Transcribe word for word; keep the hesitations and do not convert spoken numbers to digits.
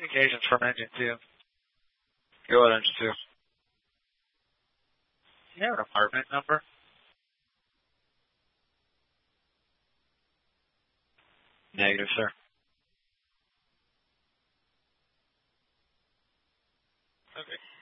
Communications from engine two. Go ahead, engine two. Do you have an apartment number? Negative, sir. Okay.